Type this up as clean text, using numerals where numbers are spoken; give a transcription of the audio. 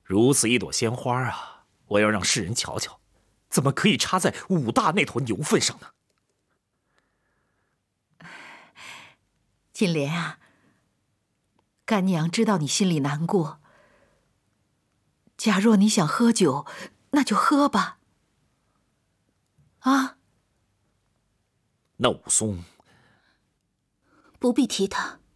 如此一朵鲜花啊，我要让世人瞧瞧，怎么可以插在武大那坨牛粪上呢？ 金莲啊，干娘知道你心里难过。假若你想喝酒，那就喝吧。啊？ 那武松， 不必提他。